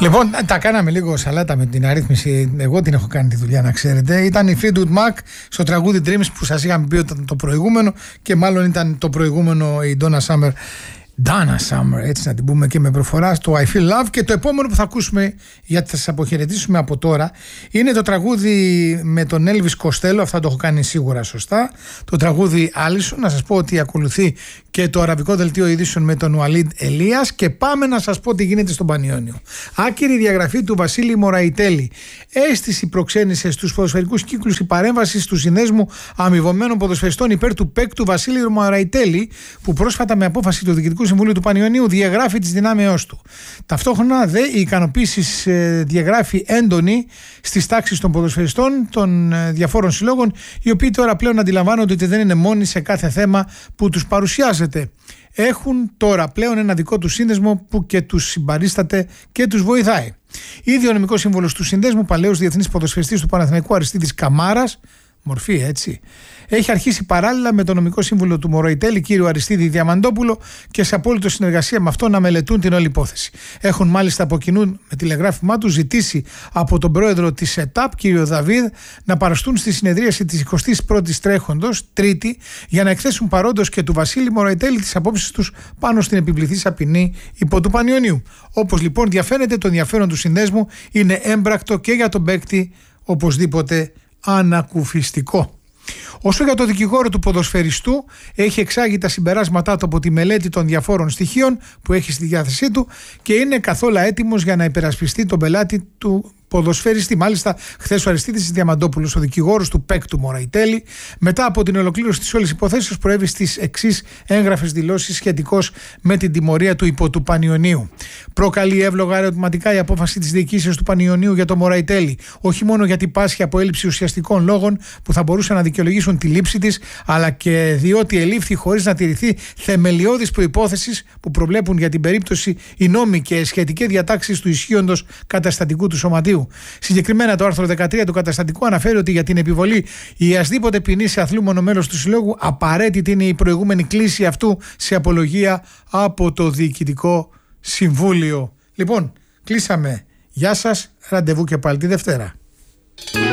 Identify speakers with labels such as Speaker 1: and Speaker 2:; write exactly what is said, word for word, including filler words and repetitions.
Speaker 1: Λοιπόν, τα κάναμε λίγο σαλάτα με την αρρύθμιση. Εγώ την έχω κάνει τη δουλειά, να ξέρετε. Ήταν η Fleetwood Mac στο τραγούδι Dreams που σας είχαμε πει ότι ήταν το προηγούμενο, και μάλλον ήταν το προηγούμενο η Donna Summer. Donna Summer, έτσι να την πούμε και με προφορά, στο I Feel Love. Και το επόμενο που θα ακούσουμε, γιατί θα σας αποχαιρετήσουμε από τώρα, είναι το τραγούδι με τον Elvis Costello. Αυτά το έχω κάνει σίγουρα σωστά. Το τραγούδι Allison. Να σας πω ότι ακολουθεί και το αραβικό δελτίο ειδήσεων με τον Ουαλίντ Ελίας. Και πάμε να σας πω τι γίνεται στον Πανιόνιο. Άκυρη διαγραφή του Βασίλη Μωραϊτέλη. Αίσθηση προξένησε στους ποδοσφαιρικούς κύκλους η παρέμβαση του Συνδέσμου Αμοιβωμένων Ποδοσφαιριστών υπέρ του παίκτου Βασίλη Μωραϊτέλη, που πρόσφατα με απόφαση του Διοικητικού Συμβουλίου του Πανιωνίου διαγράφει τις δυνάμεώς του. Ταυτόχρονα δε η ικανοποίηση διαγράφει έντονη στις τάξεις των ποδοσφαιριστών των διαφόρων συλλόγων, οι οποίοι τώρα πλέον αντιλαμβάνονται ότι δεν είναι μόνοι σε κάθε θέμα που τους παρουσιάζεται. Έχουν τώρα πλέον ένα δικό του σύνδεσμο που και τους συμπαρίσταται και τους βοηθάει. Ήδη ο νομικός σύμβολος του συνδέσμου, παλαιός διεθνής ποδοσφαιριστής του Παναθηναϊκού Αριστίδης Καμάρας, μορφή έτσι, έχει αρχίσει παράλληλα με το νομικό σύμβουλο του Μωραϊτέλη, κύριο Αριστίδη Διαμαντόπουλο, και σε απόλυτο συνεργασία με αυτό να μελετούν την όλη υπόθεση. Έχουν μάλιστα από κοινού με τηλεγράφημά του ζητήσει από τον πρόεδρο της ΕΤΑΠ, κύριο Δαβίδ, να παραστούν στη συνεδρίαση της εικοστής πρώτης τρέχοντος, Τρίτη, για να εκθέσουν παρόντος και του Βασίλη Μωραϊτέλη τις απόψεις τους πάνω στην επιβληθήσα ποινή υπό του Πανιωνίου. Όπως λοιπόν διαφαίνεται, το ενδιαφέρον του συνδέσμου είναι έμπρακτο και για τον παίκτη, οπωσδήποτε ανακουφιστικό. Όσο για το δικηγόρο του ποδοσφαιριστού, έχει εξάγει τα συμπεράσματά του από τη μελέτη των διαφόρων στοιχείων που έχει στη διάθεσή του και είναι καθόλου έτοιμος για να υπερασπιστεί τον πελάτη του ποδοσφαιριστή. Μάλιστα, χθες ο Αριστίδης Διαμαντόπουλος, ο δικηγόρος του παίκτου Μωραϊτέλη, μετά από την ολοκλήρωση της όλης υποθέσεως, προέβη στις εξής έγγραφες δηλώσεις σχετικώς με την τιμωρία του υπό του Πανιωνίου. Προκαλεί εύλογα ερωτηματικά η απόφαση της διοικήσεως του Πανιωνίου για το Μωραϊτέλη, όχι μόνο γιατί πάσχει από έλλειψη ουσιαστικών λόγων που θα μπορούσαν να δικαιολογήσουν τη λήψη της, αλλά και διότι ελήφθη χωρίς να τηρηθεί θεμελιώδης προϋπόθεσης που προβλέπουν για την περίπτωση οι νόμοι και σχετικές διατάξεις του ισχύοντος καταστατικού του σωματείου. Συγκεκριμένα, το άρθρο δεκατρία του καταστατικού αναφέρει ότι για την επιβολή ιασδήποτε ποινή σε αθλούμενο μέλος του συλλόγου, απαραίτητη είναι η προηγούμενη κλήση αυτού σε απολογία από το Διοικητικό Συμβούλιο. Λοιπόν, κλείσαμε. Γεια σας, ραντεβού και πάλι τη Δευτέρα.